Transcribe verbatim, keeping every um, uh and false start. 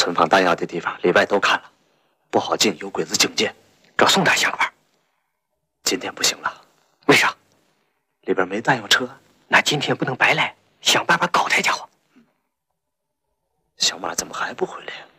存放弹药的地方里外都看了，不好进，有鬼子警戒。 找宋大想个法。 今天不行了， 为啥？ 里边没弹药车。 那今天不能白来，想办法搞他家伙。 小马怎么还不回来呀？